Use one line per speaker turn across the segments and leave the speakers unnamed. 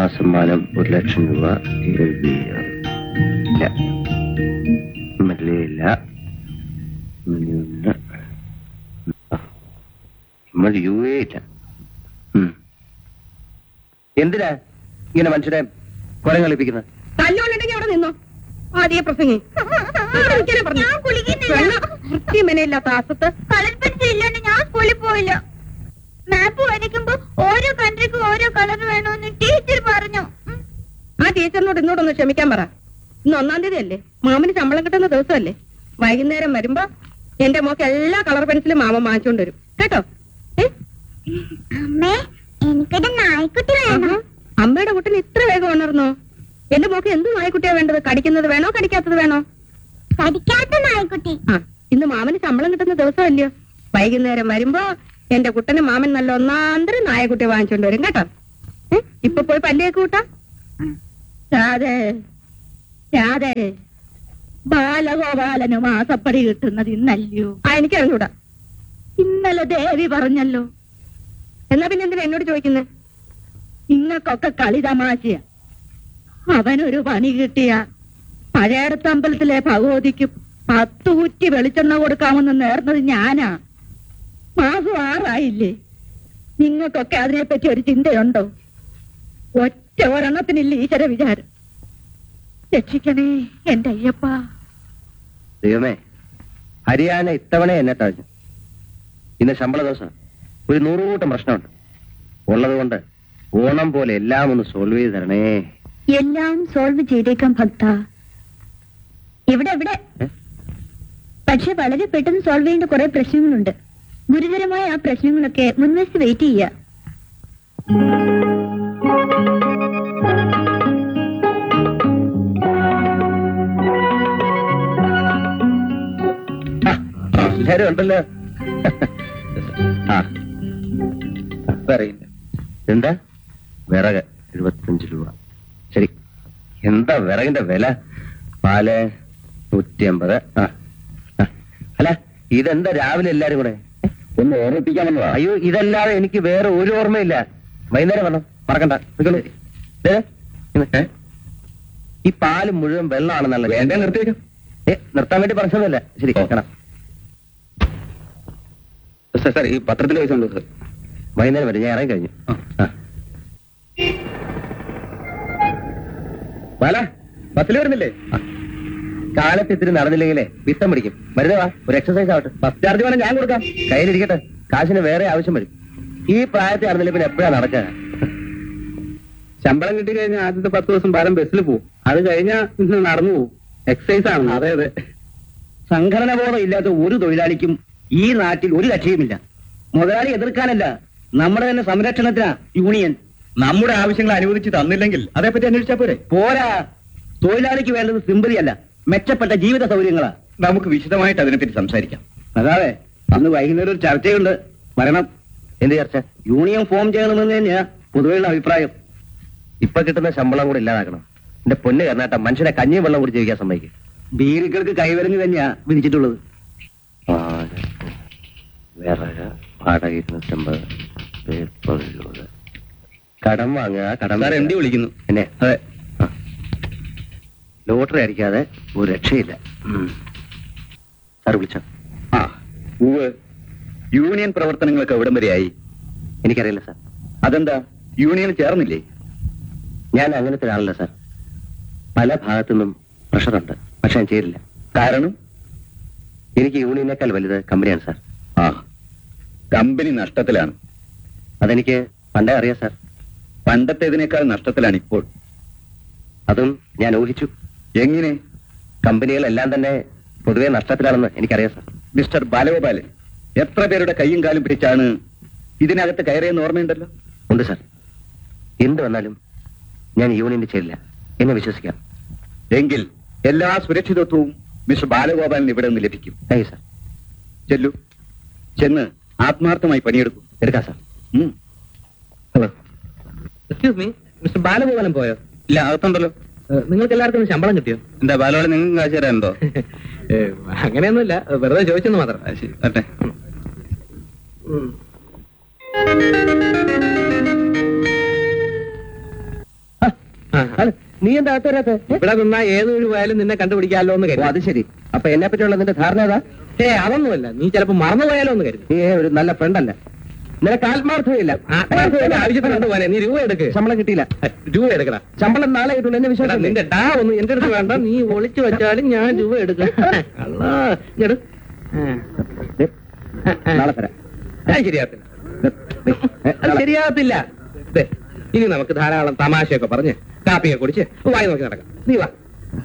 സമ്മാനം 1,00,000 രൂപ. ഇല്ല, മല്ലിയില്ല, നമ്മൾ യു എ ഇല്ല. എന്തിനാ ഇങ്ങനെ മനുഷ്യരെ കുരം കളിപ്പിക്കുന്നത്?
തല്ലുകൊണ്ടുണ്ടെങ്കിൽ അവിടെ നിന്നോ. ആദ്യ പ്രസംഗി വൃത്തിമനയില്ലാത്ത ആസത്ത്.
കളർ പെൻസിൽ ഇല്ലാണ്ട് ഞാൻ സ്കൂളിൽ പോയില്ല. മാപ്പ് വരയ്ക്കുമ്പോ ഓരോ കൺട്രിക്കും ഓരോ കളർ വേണമെന്ന് ടീച്ചർ പറഞ്ഞു.
ആ ടീച്ചറിനോട് ഇന്നോടൊന്ന് ക്ഷമിക്കാൻ പറ. ഇന്ന് 1-ാം തീയതി അല്ലേ, മാമന് ശമ്പളം കിട്ടുന്ന ദിവസമല്ലേ. വൈകുന്നേരം വരുമ്പോ എന്റെ മോക്ക് എല്ലാ കളർ പെൻസിലും മാമൻ വാങ്ങിച്ചോണ്ട് വരും കേട്ടോ.
അമ്മേ, എനിക്കൊരു നായ്ക്കുട്ടി വേണം.
അമ്മയുടെ കുട്ടിന് ഇത്ര വേഗം ഉണർന്നോ? എന്റെ മോക്ക് എന്ത് നായ്ക്കുട്ടിയാ വേണ്ടത്? കടിക്കുന്നത് വേണോ കടിക്കാത്തത് വേണോ?
കടിക്കാത്ത നായ്ക്കുട്ടി.
ഇന്ന് മാമന് ശമ്പളം കിട്ടുന്ന ദിവസമല്ലയോ. വൈകുന്നേരം വരുമ്പോ എന്റെ കുട്ടന് മാമൻ നല്ല 1-ാന്തരം നായക്കുട്ടി വാങ്ങിച്ചോണ്ട് വരും കേട്ടോ. ഇപ്പൊ പോയി പല്ലേക്ക് കൂട്ടാ.
രാധേ രാധേ, ബാലഗോപാലന് മാസപ്പടി കിട്ടുന്നത് ഇന്നല്ലയോ?
എനിക്കറിഞ്ഞൂടാ.
ഇന്നലെ ദേവി പറഞ്ഞല്ലോ.
എന്നാ പിന്നെ എന്തിനാ എന്നോട് ചോദിക്കുന്നത്?
നിങ്ങൾക്കൊക്കെ കളി തമാശയാ. അവനൊരു പണി കിട്ടിയ പഴയടത്ത് അമ്പലത്തിലെ ഭഗവതിക്ക് 10 കുറ്റി വെളിച്ചെണ്ണ കൊടുക്കാമെന്ന് നേർന്നത് ഞാനാ. മാസം 6 ആയില്ലേ. നിങ്ങൾക്കൊക്കെ അതിനെപ്പറ്റി ഒരു ചിന്തയുണ്ടോ? ഒറ്റ ഒരെണ്ണത്തിനില്ല ഈശ്വര വിചാരം. രക്ഷിക്കണേ എന്റെ അയ്യപ്പ.
ദൈവമേ, ഹരിയാന ഇത്തവണ എന്നെ തഴഞ്ഞു. ഇന്ന് ശമ്പള ദിവസം ഒരു 100 കൂട്ടം പ്രശ്നമുണ്ട്. ഉള്ളത് കൊണ്ട് ഓണം പോലെ എല്ലാം ഒന്ന് സോൾവ് ചെയ്ത് തരണേ.
എല്ലാം സോൾവ് ചെയ്തേക്കാം ഭക്ത. ഇവിടെ പക്ഷെ വളരെ പെട്ടെന്ന് സോൾവ് ചെയ്യേണ്ട കുറെ പ്രശ്നങ്ങളുണ്ട്. ഗുരുതരമായ ആ പ്രശ്നങ്ങളൊക്കെ മുൻവശത്ത് വെയിറ്റ് ചെയ്യുക.
എല്ലാരും ഉണ്ടല്ലോ. എന്താ വിറക് 75 രൂപ. ശരി, എന്താ വിറകിന്റെ വില? പാല് 150. അല്ല, ഇതെന്താ രാവിലെ എല്ലാരും കൂടെ ഒന്ന് ഓർമ്മിപ്പിക്കാമെന്നോ? അയ്യോ, ഇതല്ലാതെ എനിക്ക് വേറെ ഒരു ഓർമ്മയില്ല. വൈകുന്നേരം വരണം, മറക്കണ്ട. ഈ പാല് മുഴുവൻ വെള്ളമാണെന്നല്ല. വേണ്ട, നിർത്തിവെക്കും. നിർത്താൻ വേണ്ടി പറഞ്ഞതല്ല. ശരി, കാണാം സാർ. ഈ പത്രത്തിൽ പൈസ ഉണ്ടോ സാർ? വൈകുന്നേരം വരെ, ഞാൻ ഇറങ്ങി കഴിഞ്ഞു. ബാല, ബസ്സിൽ വരുന്നില്ലേ? കാലത്ത് ഇത്തിരി നടന്നില്ലെങ്കിലേ വിത്തം പിടിക്കും. വരുന്നേ വാ, ഒരു എക്സസൈസ് ആവട്ടെ. ബസ് ചാർജ് വേണം, ഞാൻ കൊടുക്കാം. കയ്യിലിരിക്കട്ടെ, കാശിന് വേറെ ആവശ്യം വരും. ഈ പ്രായത്തിൽ നടന്നില്ല പിന്നെ എപ്പോഴാ നടക്കുക? ശമ്പളം കിട്ടി കഴിഞ്ഞാൽ ആദ്യത്തെ 10 ദിവസം ഭാരം ബസ്സിൽ പോവും. അത് കഴിഞ്ഞാൽ നടന്നു പോവും. എക്സസൈസ് ആണ്. അതെ അതെ. സംഘടന ബോധം ഇല്ലാത്ത ഒരു തൊഴിലാളിക്കും ഈ നാട്ടിൽ ഒരു കക്ഷിയുമില്ല. മുതലാളി എതിർക്കാനല്ല, നമ്മുടെ തന്നെ സംരക്ഷണത്തിനാ യൂണിയൻ. നമ്മുടെ ആവശ്യങ്ങൾ അനുവദിച്ച് തന്നില്ലെങ്കിൽ അതേപ്പറ്റി അന്വേഷിച്ചാ പോരെ? പോരാ, തൊഴിലാളിക്ക് വേണ്ടത് സിമ്പതിയല്ല, മെച്ചപ്പെട്ട ജീവിത സൗകര്യങ്ങളാ. നമുക്ക് വിശദമായിട്ട് അതിനെപ്പറ്റി സംസാരിക്കാം. അതാവേ, അന്ന് വൈകുന്നേരം ഒരു ചർച്ചയുണ്ട്, വരണം. എന്ത് ചർച്ച? യൂണിയൻ ഫോം ചെയ്യണമെന്ന് തന്നെയാ പൊതുവെയുള്ള അഭിപ്രായം. ഇപ്പൊ കിട്ടുന്ന ശമ്പളം കൂടെ ഇല്ലാതാക്കണം. എന്റെ പൊന്ന് കർണാട്ട, മനുഷ്യനെ കഞ്ഞിയും വെള്ളം കൂടി ജീവിക്കാൻ സമ്മതിക്കും. ബീരികൾക്ക് കൈവരഞ്ഞ് തന്നെയാ വിധിച്ചിട്ടുള്ളത്. വിറക് വാടക 250. കടം വാങ്ങുക. കടം എം ഡി വിളിക്കുന്നു എന്നെ. അതെ, ലോട്ടറി അടിക്കാതെ ഒരു രക്ഷയില്ല. സാർ വിളിച്ചോ? യൂണിയൻ പ്രവർത്തനങ്ങളൊക്കെ എവിടം വരെയായി? എനിക്കറിയില്ല സാർ. അതെന്താ, യൂണിയൻ ചേർന്നില്ലേ? ഞാൻ അങ്ങനത്തെ ഒരാളല്ല സാർ. പല ഭാഗത്തുനിന്നും പ്രഷറുണ്ട്, പക്ഷെ ഞാൻ ചേരില്ല. കാരണം എനിക്ക് യൂണിയനേക്കാൾ വലുത് കമ്പനിയാണ് സാർ. കമ്പനി നഷ്ടത്തിലാണ്. അതെനിക്ക് പണ്ടേ അറിയാം സാർ. പണ്ടത്തേതിനേക്കാൾ നഷ്ടത്തിലാണ് ഇപ്പോൾ. അതും ഞാൻ ഊഹിച്ചു. എങ്ങനെ? കമ്പനികളെല്ലാം തന്നെ പൊതുവെ നഷ്ടത്തിലാണെന്ന് എനിക്കറിയാം സാർ. മിസ്റ്റർ ബാലഗോപാലൻ, എത്ര പേരുടെ കൈയും കാലും പിടിച്ചാണ് ഇതിനകത്ത് കയറിയെന്ന് ഓർമ്മയുണ്ടല്ലോ? ഉണ്ട് സാർ. എന്ത് വന്നാലും ഞാൻ യൂണിയനിൽ ചേരില്ല, എന്നെ വിശ്വസിക്കാം. എങ്കിൽ എല്ലാ സുരക്ഷിതത്വവും മിസ്റ്റർ ബാലഗോപാലിന് ഇവിടെ നിന്ന് ലഭിക്കും. Thank you sir. ചെല്ലു, ചെന്ന് ആത്മാർത്ഥമായി പണിയെടുക്കും. എടുക്കാം sir. Hello,
excuse me, mister Balagopalan പോയോ?
ഇല്ല, അകത്തുണ്ടല്ലോ.
നിങ്ങൾക്ക് എല്ലാവർക്കും ശമ്പളം കിട്ടിയോ?
എന്താ ബാലഗോപാലൻ, നിങ്ങൾക്ക് കാശ് തരാനുണ്ടോ?
അങ്ങനെയൊന്നുമില്ല, വെറുതെ ചോദിച്ചെന്ന് മാത്രം.
അട്ടെ. നീ എന്താ അകത്ത്
ഇവിടെ നിന്നാ ഏതൊരു പോയാലും നിന്നെ കണ്ടുപിടിക്കാമല്ലോ എന്ന് കരുതി.
അത് ശരി. അപ്പൊ എന്നെ പറ്റിയുള്ള നിന്റെ ധാരണ ഏതാ?
അതൊന്നുമല്ല, നീ ചിലപ്പോ മറന്നുപോയാലോ എന്ന് കരുതി.
നീ ഒരു നല്ല ഫ്രണ്ടല്ല, നിനക്ക് ആത്മാർത്ഥമില്ല.
ആവശ്യത്തിനുണ്ട് പോലെ നീ രൂപ എടുക്ക്.
ശമ്പളം കിട്ടിയില്ല,
രൂപ എടുക്കടാ.
ശമ്പളം നാളെ കിട്ടുള്ളൂ, എന്നെ വിശ്വാസം.
നിന്റെ ഡാ ഒന്നും എന്റെ അടുത്ത് വേണ്ട, നീ ഒളിച്ചു വെച്ചാലും ഞാൻ രൂപ എടുക്കാം.
നാളെ തരാം.
ശരിയാകത്തില്ല, അത് ശരിയാകത്തില്ല. ഇനി നമുക്ക് ധാരാളം തമാശയൊക്കെ പറഞ്ഞ് കാപ്പിയൊക്കെ കുടിച്ച് വായി നോക്കി നടക്കാം. നീ വാ.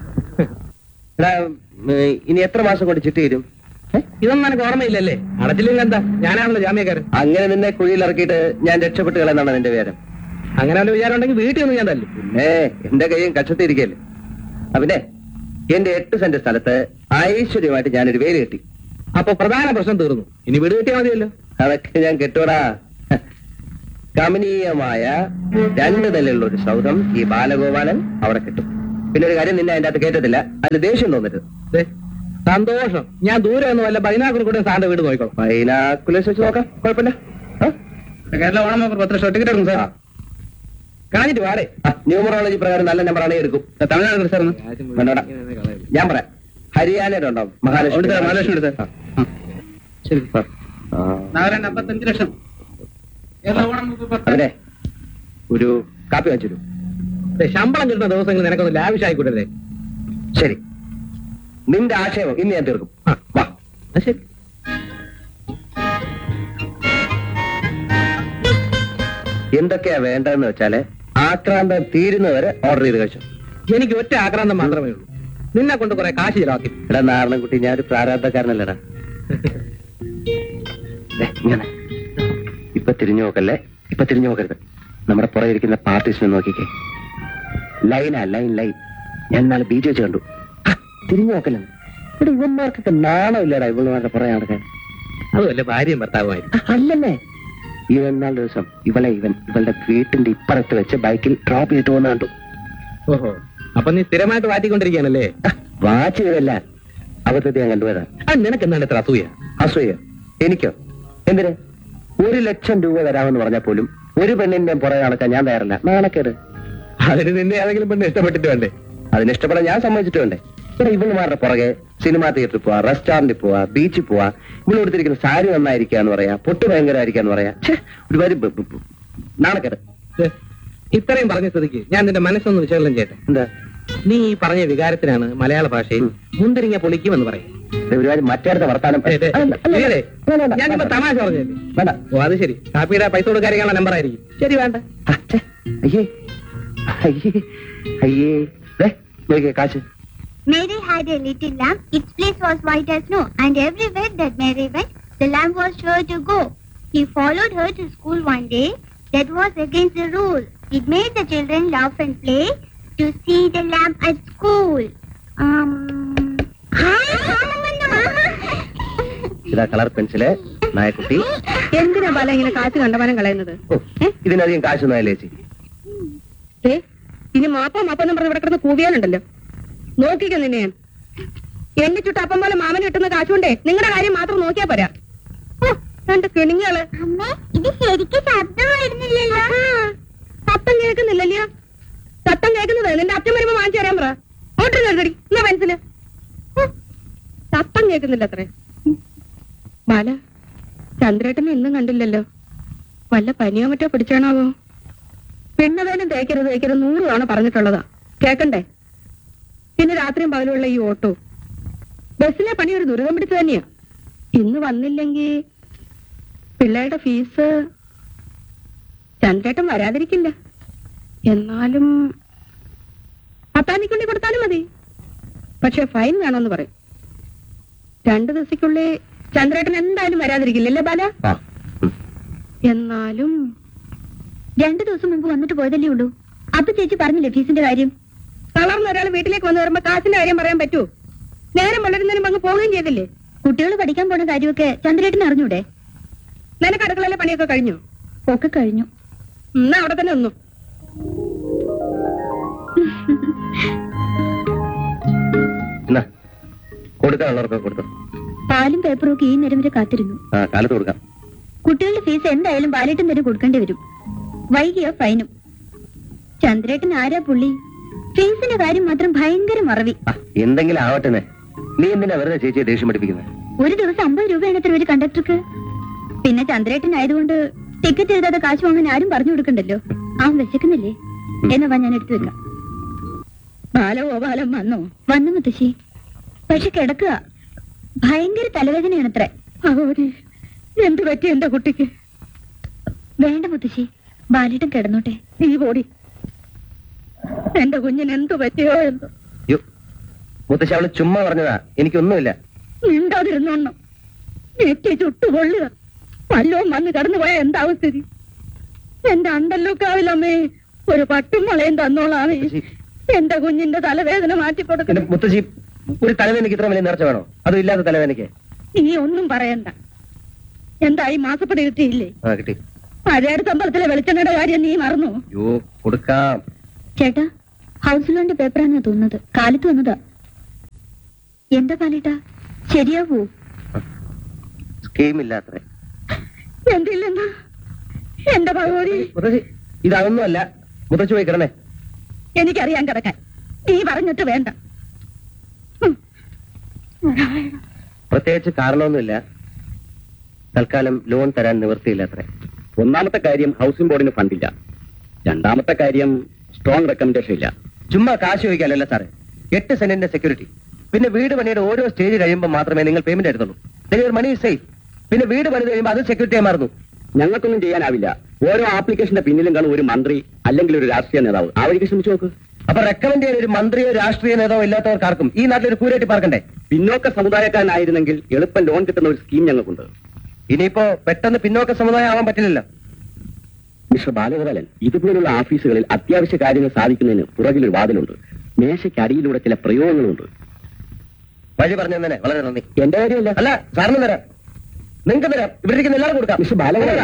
ഇനി എത്ര മാസം കൊണ്ട് ചിട്ടി തരും?
ഇതൊന്നും എനിക്ക് ഓർമ്മയില്ലല്ലേ? അടച്ചില്ലെങ്കിൽ എന്താ, ഞാനാണല്ലോ ജാമ്യക്കാരൻ.
അങ്ങനെ നിന്നെ കുഴിയിൽ ഇറക്കിയിട്ട് ഞാൻ രക്ഷപ്പെട്ട് കളയെന്നാണ് നിന്റെ വിചാരം?
അങ്ങനെ വല്ല വിചാരം ഉണ്ടെങ്കിൽ വീട്ടിൽ നിന്ന് ഞാൻ തല്ലു.
എന്റെ കൈയും കക്ഷത്തിരിക്കല്ലേ. പിന്നെ എന്റെ 8 സെന്റ് സ്ഥലത്ത് ഐശ്വര്യമായിട്ട് ഞാനൊരു വേലി കെട്ടി.
അപ്പൊ പ്രധാന പ്രശ്നം തീർന്നു. ഇനി വീട് കിട്ടിയാൽ മതിയല്ലോ.
അതൊക്കെ ഞാൻ കെട്ടൂടാ. കമനീയമായ 2 നിലയുള്ള ഒരു സൗധം ഈ ബാലഗോപാലൻ അവിടെ കിട്ടും. പിന്നെ ഒരു കാര്യം, നിന്നെ അതിന്റെ അകത്ത് കേട്ടത്തില്ല, അതിന് ദേഷ്യം തോന്നരുത്.
സന്തോഷം. ഞാൻ ദൂരെ ഒന്നും വല്ല ബൈനാക്കുറി കൂടെ സാറിന്റെ വീട് നോക്കിക്കോളാം.
ബൈനാക്കുലേഴ്സ് വെച്ച് നോക്കാം, കുഴപ്പമില്ല.
കേരള ഓണം 10 ലക്ഷം ടിക്കറ്റ് എടുക്കും സാർ. കാണിട്ട് വാടേ.
ന്യൂമറോളജി പ്രകാരം നല്ല നമ്പറാണ് എടുക്കും.
തമിഴ്നാട് സാർ
വേണ്ടോടാ, ഞാൻ പറയാം. ഹരിയാനയുടെ ഉണ്ടാവും, മഹാലക്ഷ്മി.
മഹാലക്ഷ്മി എടുത്തേ.
ശരി സാർ.
55 ലക്ഷം.
അതിനെ ഒരു കാപ്പി വാങ്ങിച്ചു.
ശമ്പളം കിട്ടുന്ന ദിവസങ്ങൾ നിനക്കൊന്ന് ലാവിഷായി കൂട്ടരുതേ.
ശരി, നിന്റെ ആശയം ഇന്ന് ഞാൻ തീർക്കും. വാ.
ശരി.
എന്തൊക്കെയാ വേണ്ടതെന്ന് വെച്ചാല് ആക്രാന്തം തീരുന്നവരെ ഓർഡർ ചെയ്ത് കഴിച്ചു.
എനിക്ക് ഒറ്റ ആക്രാന്തം മാത്രമേ ഉള്ളൂ, നിന്നെ കൊണ്ട് കുറെ കാശ് ചിലവാക്കി.
എടാ നാരണക്കുട്ടി, ഞാനൊരു പ്രാരാബ്ധക്കാരനല്ലടാ. ഇങ്ങനെ ഇപ്പൊ തിരിഞ്ഞു നോക്കല്ലേ, ഇപ്പൊ തിരിഞ്ഞു നോക്കരുത്. നമ്മുടെ പുറകെ ഇരിക്കുന്ന പാർട്ടീസിനെ നോക്കിക്കേ. ലൈനാ, ലൈൻ ലൈൻ. ഞാൻ നാളെ ബീച്ച് വെച്ച് കണ്ടു. തിരിഞ്ഞു നോക്കല്ലേ. ഇവിടെ ഇവന്മാർക്കൊക്കെ നാണമില്ലടാ ഇവളുമാരുടെ പുറകെ നടക്കാൻ.
അതുമല്ല ഭാര്യയും ഭർത്താവുമായിരുന്നു.
അല്ലല്ലേ, ഇവന്നാൾ ദിവസം ഇവളുടെ വീട്ടിന്റെ ഇപ്പുറത്ത് വെച്ച് ബൈക്കിൽ ഡ്രോപ്പ് ചെയ്തിട്ട് പോകുന്ന കണ്ടു.
ഓഹോ, അപ്പൊ നീ സ്ഥിരമായിട്ട് വാറ്റിക്കൊണ്ടിരിക്കുകയാണല്ലേ?
വാച്ച് ചെയ്തല്ല, അബദ്ധത്തെ ഞാൻ കണ്ടുപോയതാ.
നിനക്ക് എന്താണ് ഇത്ര അസൂയ?
അസൂയ എനിക്കോ? എന്തിന്? 1 ലക്ഷം രൂപ തരാമെന്ന് പറഞ്ഞാൽ പോലും ഒരു പെണ്ണിന്റെ പുറകെ നടക്കാൻ ഞാൻ തയ്യാറല്ല. നാണക്കേട്.
അതിന് നിന്നെ ഏതെങ്കിലും പെണ്ണ് ഇഷ്ടപ്പെട്ടിട്ട് വേണ്ടേ?
അതിന് ഇഷ്ടപ്പെടാൻ ഞാൻ സമ്മതിച്ചിട്ട് വേണ്ടേ? ഇവിടെ ഇവളുമാരുടെ പുറകെ സിനിമാ തിയേറ്ററിൽ പോവാ, റെസ്റ്റോറന്റിൽ പോവാ, ബീച്ചിൽ പോവാ, ഇവിടെ കൊടുത്തിരിക്കുന്ന സാരി നന്നായിരിക്കാന്ന് പറയാ, പൊട്ട് ഭയങ്കരമായിരിക്കാന്ന് പറയാ. ഒരുപാട് നാണക്കേട്.
ഇത്രയും പറഞ്ഞ സ്ഥിതിക്ക് ഞാൻ നിന്റെ മനസ്സൊന്ന് വിശകലനം ചെയ്യട്ടെ.
എന്താ?
നീ ഈ പറഞ്ഞ വികാരത്തിനാണ് മലയാള ഭാഷയിൽ മുന്തിരിങ്ങ പൊളിക്കുമെന്ന് പറയും.
ഒരുപാട് മറ്റേടത്തെ വർത്താനം.
ഞാനിപ്പോ തമാശ പറഞ്ഞല്ലേ.
വേണ്ട.
ഓ അത് ശരി, കാപ്പിയുടെ പൈസ കൊടുക്കാനുള്ള നമ്പർ ആയിരിക്കും. ശരി, വേണ്ട.
അയ്യേ അയ്യേ അയ്യേ, നോക്കിയേ കാശ്.
Mary had a little lamb. Its place was white as snow, and everywhere that Mary went, the lamb was sure to go. He followed her to school one day. That was against the rule. It made the children laugh and play to see the lamb at school.
ഇതാ colour pencil, നായക്കുട്ടി.
എന്തിനാ ബാല ഇങ്ങനെ കാശ് കണ്ടമാനം കളയുന്നത്?
ഇതിനധികം കാശൊന്നും ആയില്ലേ ചേച്ചി?
ഇനി മാപ്പെന്ന് പറഞ്ഞ് ഇവിടെ കിടന്ന് കൂവിയാലുണ്ടല്ലോ, നോക്കിക്കോ നിന്നെ ഞാൻ. എന്നെ ചുട്ട് അപ്പം പോലെ മാമന് കിട്ടുന്ന കാശുകൊണ്ടേ നിങ്ങളുടെ കാര്യം മാത്രം നോക്കിയാ പോരാ. രണ്ട് കിണിങ്ങള്. ശബ്ദം കേൾക്കുന്നില്ലല്ലോ. ശബ്ദം കേൾക്കുന്നത് നിന്റെ അച്ഛൻ വരുമ്പോ വാങ്ങിച്ചു തരാൻ പറ. ഓട്ടറി നിർത്തടി എന്നാ പെൻസില്. ശബ്ദം കേൾക്കുന്നില്ല അത്രേ. ബാല, ചന്ദ്രേട്ടനെ ഇന്നും കണ്ടില്ലല്ലോ. വല്ല പനിയോ മറ്റോ പിടിച്ചാണാവോ? പെണ്ണതേനും തേക്കരുത് 100 തവണ പറഞ്ഞിട്ടുള്ളതാ, കേക്കണ്ടേ? പിന്നെ രാത്രിയും പകലുള്ള ഈ ഓട്ടോ ബസ്സിലെ പണി ഒരു ദുരിതം പിടിച്ചു തന്നെയാ. ഇന്ന് വന്നില്ലെങ്കിൽ പിള്ളേരുടെ ഫീസ് ചന്ദ്രേട്ടൻ വരാതിരിക്കില്ല. എന്നാലും പത്താനിക്കുള്ളി കൊടുത്താലും മതി. പക്ഷെ ഫൈൻ വേണമെന്ന് പറയും. 2 ദിവസക്കുള്ളിൽ ചന്ദ്രേട്ടൻ എന്തായാലും വരാതിരിക്കില്ലല്ലേ ബാല? എന്നാലും
2 ദിവസം മുമ്പ് വന്നിട്ട് പോയതല്ലേ ഉള്ളൂ. അപ്പൊ ചേച്ചി പറഞ്ഞില്ലേ ഫീസിന്റെ കാര്യം?
തളർന്ന ഒരാൾ വീട്ടിലേക്ക് വന്നു വരുമ്പോ കാശിന്റെ കാര്യം പറയാൻ പറ്റൂ? നേരം വളരുന്നതിനും അങ്ങ് പോവുകയും ചെയ്തില്ലേ?
കുട്ടികൾ പഠിക്കാൻ പോണ കാര്യമൊക്കെ ചന്ദ്രേട്ടന് അറിഞ്ഞൂടെ?
നിനക്ക് അടുക്കളയിലെ പണിയൊക്കെ കഴിഞ്ഞു?
ഒക്കെ കഴിഞ്ഞു.
എന്നാ അവിടെ തന്നെ ഒന്നു.
കൊടുക്കാനുള്ളവർക്കൊക്കെ കൊടുത്തു.
പാലും പേപ്പറും ഒക്കെ ഈ നേരം വരെ കാത്തിരുന്നു.
കാലത്ത് കൊടുക്കാം.
കുട്ടികളുടെ ഫീസ് എന്തായാലും ബാലേട്ടൻ തന്നെ കൊടുക്കേണ്ടി വരും. വൈകിയോ ഫൈനും. ചന്ദ്രേട്ടൻ ആരാ പുള്ളി? ഫീസിന്റെ കാര്യം മാത്രം ഭയങ്കര മറവി.
എന്തെങ്കിലും ആവട്ടെ. നീ എന്തിനാ വെറുതെ ചേച്ചിയെ ദേഷ്യം പഠിപ്പിക്കുന്നത്?
ഒരു ദിവസം 50 രൂപയാണ് എത്ര ഒരു കണ്ടക്ടർക്ക്. പിന്നെ ചന്ദ്രേട്ടനായതുകൊണ്ട് ടിക്കറ്റ് എഴുതാതെ കാശ് വാങ്ങാൻ ആരും പറഞ്ഞു കൊടുക്കണ്ടല്ലോ. അവൻ വിശക്കുന്നില്ലേ? എന്നാ ഞാൻ എടുത്തു വെക്കാം.
ബാലഗോപാലം വന്നോ?
വന്നു മുത്തശ്ശി. പക്ഷെ കിടക്കുക. ഭയങ്കര തലവേദനയാണത്രേ.
ഭഗവതി, എന്ത് പറ്റി എന്റെ കുട്ടിക്ക്?
വേണ്ട മുത്തശ്ശി, ബാലേട്ടൻ കിടന്നോട്ടെ.
നീ പോടി. എന്റെ കുഞ്ഞിന് എന്തു പറ്റിയോ എന്തോ.
മുത്തശ്ശി, അവള് ചുമ്മാ പറഞ്ഞതാ, എനിക്കൊന്നുമില്ല.
മിണ്ടാതിരുന്നോണം. നെറ്റി ചുട്ടുപൊള്ളുക. വല്ലവും വന്ന് കടന്നുപോയ എന്താവും സ്ഥിതി? എന്റെ അണ്ടല്ലോക്കാവിലമ്മേ ഒരു പട്ടും മുളയും തന്നോളാമേ. എന്റെ കുഞ്ഞിന്റെ തലവേദന മാറ്റിക്കൊടുക്കണം.
മുത്തശ്ശി, ഒരു തലവേദനയ്ക്ക് ഇത്ര വലിയ നേർച്ച വേണോ? അതും ഇല്ലാത്ത തലവേദനയ്ക്ക്?
നീ ഒന്നും പറയണ്ട. എന്തായി മാസപ്പടി കിട്ടിയില്ലേ?
കിട്ടി.
പഴയടുത്ത അമ്പലത്തിലെ വെളിച്ചെണ്ണയുടെ കാര്യം നീ മറന്നു?
കൊടുക്കാം.
ചേട്ടാ, ഹൗസ് ലോണിന്റെ പേപ്പറാണെന്നാ തോന്നുന്നത്. കാലത്ത് വന്നതാ. എന്താ പാലേട്ടാ, ശരിയാവൂ?
സ്കീമില്ലാത്രേ.
എന്തില്ലെന്നാ എന്റെ ഭഗവതി?
മുത്തശ്ശി, ഇതൊന്നുമല്ല. മുത്തശ്ശി പോയി കിടന്നേ.
എനിക്കറിയാൻ കിടക്കാൻ. നീ പറഞ്ഞിട്ട് വേണ്ട.
പ്രത്യേകിച്ച് കാരണമൊന്നുമില്ല. തൽക്കാലം ലോൺ തരാൻ നിവൃത്തിയില്ല അത്രേ. ഒന്നാമത്തെ കാര്യം ഹൗസിംഗ് ബോർഡിന് ഫണ്ടില്ല. രണ്ടാമത്തെ കാര്യം സ്ട്രോങ് റെക്കമെൻഡേഷൻ ഇല്ല. ചുമ്മാ കാശ് ചോദിക്കാനല്ല സാറേ. 8 സെന്റിന്റെ സെക്യൂരിറ്റി. പിന്നെ വീട് പണിയുടെ ഓരോ സ്റ്റേജ് കഴിയുമ്പോൾ മാത്രമേ നിങ്ങൾ പേയ്മെന്റ് എടുത്തുള്ളൂ. മണി സേഫ്. പിന്നെ വീട് പണി കഴിയുമ്പോൾ അത് സെക്യൂരിറ്റിയായി മാറുന്നു. ഞങ്ങൾക്കൊന്നും ചെയ്യാനാവില്ല. ഓരോ ആപ്ലിക്കേഷന്റെ പിന്നിലും കാണും ഒരു മന്ത്രി അല്ലെങ്കിൽ ഒരു രാഷ്ട്രീയ നേതാവ്. ആ വഴിക്ക് ശ്രമിച്ചു നോക്ക്. അപ്പൊ റെക്കമെൻഡ് ചെയ്യാൻ ഒരു മന്ത്രിയോ രാഷ്ട്രീയ നേതാവോ ഇല്ലാത്തവർക്കാർക്കും ഈ നാട്ടിലൊരു കൂരേറ്റി പാർക്കണ്ടേ? പിന്നോക്ക സമുദായക്കാരനായിരുന്നെങ്കിൽ എളുപ്പം ലോൺ കിട്ടുന്ന ഒരു സ്കീം ഞങ്ങൾക്കുണ്ട്. ഇനിയിപ്പോ പെട്ടെന്ന് പിന്നോക്ക സമുദായം ആവാൻ പറ്റില്ലല്ലോ. മിസ്റ്റർ ബാലഗോപാലൻ, ഇതുപോലുള്ള ഓഫീസുകളിൽ അത്യാവശ്യ കാര്യങ്ങൾ സാധിക്കുന്നതിന് പുറകിലൊരു വാതിലുണ്ട്. മേശയ്ക്ക് അടിയിലൂടെ ചില പ്രയോഗങ്ങളുണ്ട്. വഴി പറഞ്ഞു തന്നെ വളരെ നന്ദി. എന്റെ കാര്യമല്ല. അല്ല, സാറിന് തരാം. നിങ്ങൾക്ക് തരാം. ഇവിടെ ഇരിക്കുന്ന എല്ലാവർക്കും കൊടുക്കാം. മിസ്റ്റർ ബാലഗോപാല.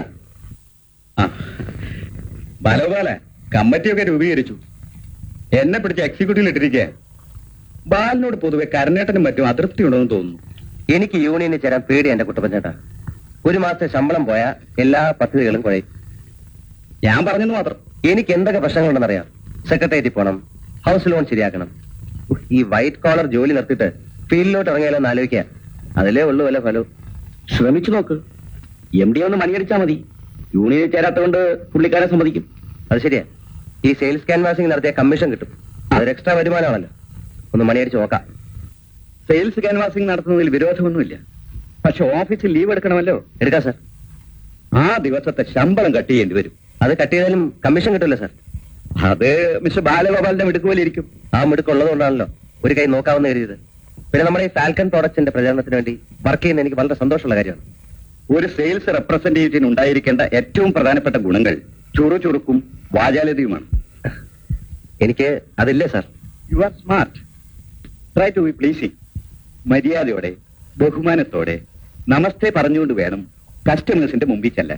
ബാലഗോപാല, കമ്മിറ്റിയൊക്കെ രൂപീകരിച്ചു. എന്നെ പിടിച്ച് എക്സിക്യൂട്ടീവിൽ ഇട്ടിരിക്കുക. ബാലിനോട് പൊതുവെ കരുണേട്ടനും മറ്റും അതൃപ്തി ഉണ്ടെന്ന് തോന്നുന്നു.
എനിക്ക് യൂണിയനിൽ ചേരാൻ പേടി എന്റെ കുട്ടപ്പഞ്ചേട്ടാ. ഒരു മാസത്തെ ശമ്പളം പോയാൽ എല്ലാ പദ്ധതികളും കുഴയും.
ഞാൻ പറഞ്ഞെന്ന് മാത്രം.
എനിക്ക് എന്തൊക്കെ പ്രശ്നങ്ങളുണ്ടെന്നറിയാം. സെക്രട്ടേറിയറ്റിൽ പോകണം, ഹൗസ് ലോൺ ശരിയാക്കണം. ഈ വൈറ്റ് കോളർ ജോലി നിർത്തിയിട്ട് ഫീൽഡിലോട്ട് ഇറങ്ങിയാലോ എന്ന് ആലോചിക്കുക. അതിലേ ഉള്ളൂ അല്ല ഫലവും. ശ്രമിച്ചു നോക്ക്. MD ഒന്ന് മണിയടിച്ചാൽ മതി. യൂണിയനിൽ ചേരാത്തതുകൊണ്ട് പുള്ളിക്കാരെ സമ്മതിക്കും. അത് ശരിയാ. ഈ സെയിൽസ് ക്യാൻവാസിംഗ് നടത്തിയ കമ്മീഷൻ കിട്ടും. അതൊരു എക്സ്ട്രാ വരുമാനമാണല്ലോ. ഒന്ന് മണിയടിച്ച് നോക്കാം.
സെയിൽസ് ക്യാൻവാസിംഗ് നടത്തുന്നതിൽ വിരോധമൊന്നുമില്ല. പക്ഷെ ഓഫീസിൽ ലീവ് എടുക്കണമല്ലോ.
എടുക്കാം സാർ.
ആ ദിവസത്തെ ശമ്പളം കട്ട് ചെയ്യേണ്ടി വരും.
അത് കട്ട് ചെയ്താലും കമ്മീഷൻ കിട്ടില്ല സാർ.
അത് മിസ്റ്റർ ബാലഗോപാലിന്റെ മിടുക്കുപോലിരിക്കും.
ആ മിടുക്കുള്ളതുകൊണ്ടാണല്ലോ ഒരു കൈ നോക്കാവുന്ന കരുതിയത്. പിന്നെ നമ്മുടെ ഈ ഫാൽക്കൺ പ്രോഡക്ട്സിന്റെ പ്രചാരണത്തിന് വേണ്ടി വർക്ക് ചെയ്യുന്ന എനിക്ക് വളരെ സന്തോഷമുള്ള കാര്യമാണ്.
ഒരു സെയിൽസ് റെപ്രസെന്റേറ്റീവിന് ഉണ്ടായിരിക്കേണ്ട ഏറ്റവും പ്രധാനപ്പെട്ട ഗുണങ്ങൾ ചുറുചുറുക്കും വാചാലതയുമാണ്.
എനിക്ക് അതില്ലേ sir.
You are smart. Try to B pleasing. മര്യാദയോടെ ബഹുമാനത്തോടെ നമസ്തേ പറഞ്ഞുകൊണ്ട് വേണം കസ്റ്റമേഴ്സിന്റെ മുമ്പിൽ ചെല്ലാൻ.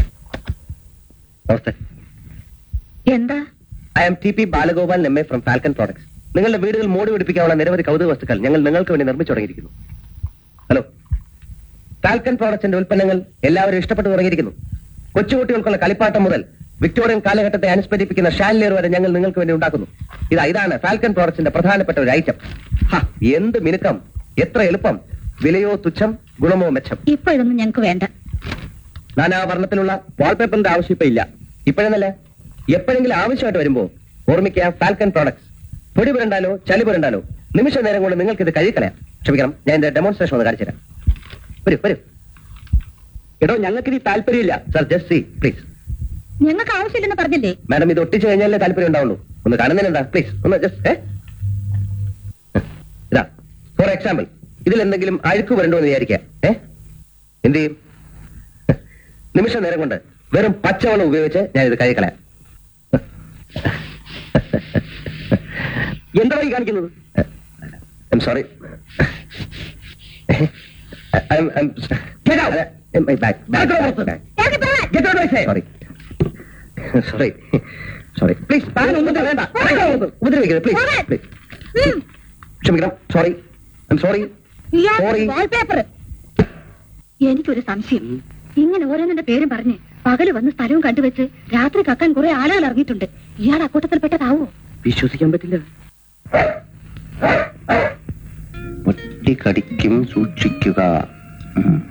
നമസ്തേ.
എന്താ?
I am TP Balagopal MA from falcon products. നിങ്ങളുടെ വീടുകൾ മോടി പിടിപ്പിക്കാനുള്ള നിരവധി കൗതുക വസ്തുക്കൾ ഞങ്ങൾ നിങ്ങൾക്ക് വേണ്ടി നിർമ്മിച്ചു തുടങ്ങിയിരിക്കുന്നു. ഹലോ. ഫാൽക്കൺ പ്രോഡക്ട്സിന്റെ ഉൽപ്പന്നങ്ങൾ എല്ലാവരും ഇഷ്ടപ്പെട്ടു തുടങ്ങിയിരിക്കുന്നു. കൊച്ചുകുട്ടികൾക്കുള്ള കളിപ്പാട്ടം മുതൽ വിക്ടോറിയൻ കാലഘട്ടത്തെ അനുസ്മരിപ്പിക്കുന്ന ഷാൻലിയർ വരെ ഞങ്ങൾ നിങ്ങൾക്ക് വേണ്ടി ഉണ്ടാക്കുന്നു. ഇതാണ് ഫാൽക്കൺ പ്രോഡക്ട്സിന്റെ പ്രധാനപ്പെട്ട ഒരു ഐറ്റം. എന്ത് മിനുക്കം, എത്ര എളുപ്പം, വിലയോ തുച്ഛം, ഗുണമോ മെച്ചം.
ഇപ്പൊ ഇതൊന്നും ഞങ്ങൾക്ക് വേണ്ട.
നാനാവർണ്ണത്തിലുള്ള വാൾപേപ്പറിന്റെ ആവശ്യം ഇപ്പൊ ഇല്ല. ഇപ്പോഴെന്നല്ല, എപ്പോഴെങ്കിലും ആവശ്യമായിട്ട് വരുമ്പോ ഓർമ്മിക്കുക ഫാൽക്കൺ പ്രോഡക്ട്സ്. പൊടി പുരണ്ടാലോ ചളി പുരണ്ടാലോ നിമിഷ നേരം കൊണ്ട് നിങ്ങൾക്ക് ഇത് കഴുകിക്കളയാം. ക്ഷമിക്കണം, ഞാൻ എന്റെ ഡെമോൺസ്ട്രേഷൻ ഒന്ന് കാണിച്ചു തരാം. വരൂ വരൂ. എടോ, ഞങ്ങൾക്ക് ഇത് താല്പര്യമില്ല സാർ. Just see please.
ഞങ്ങൾക്ക് ആവശ്യമില്ലെന്ന് പറഞ്ഞില്ലേ?
മാഡം, ഇത് ഒട്ടിച്ചു കഴിഞ്ഞാലേ താല്പര്യം ഉണ്ടാവുള്ളൂ. ഒന്ന് കാണുന്നതിനെന്താ? പ്ലീസ് ഒന്ന് ജസ്റ്റ്. ഇതാ ഫോർ എക്സാമ്പിൾ. ഇതിൽ എന്തെങ്കിലും അഴുക്ക് വരണ്ടോ എന്ന് വിചാരിക്കുക. എന്ത് ചെയ്യും? നിമിഷ നേരം കൊണ്ട് വെറും പച്ചവെള്ളം ഉപയോഗിച്ച് ഞാൻ ഇത് കഴുകിക്കളയാം. എന്താ ഈ കാണിക്കുന്നത്? I am sorry. Sorry sorry please. ഉപദ്രവിക്കരുത് പ്ലീസ് പ്ലീസ്. ക്ഷമിക്കണം. Sorry. I am sorry. Sorry.
എനിക്കൊരു സംശയം. ഇങ്ങനെ ഓരോന്നിന്റെ പേരും പറഞ്ഞ് പകല് വന്ന് സ്ഥലവും കണ്ടുവെച്ച് രാത്രി കക്കാൻ കുറെ ആളുകൾ ഇറങ്ങിയിട്ടുണ്ട്. ഇയാൾ അക്കൂട്ടത്തിൽപ്പെട്ടതാവോ?
വിശ്വസിക്കാൻ പറ്റില്ല. ഒറ്റ കടിക്കും സൂക്ഷിക്കുക.